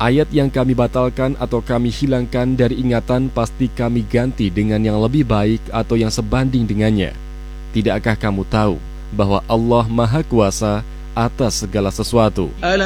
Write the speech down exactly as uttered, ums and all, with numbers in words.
Ayat yang kami batalkan atau kami hilangkan dari ingatan pasti kami ganti dengan yang lebih baik atau yang sebanding dengannya. Tidakkah kamu tahu bahwa Allah Maha Kuasa atas segala sesuatu?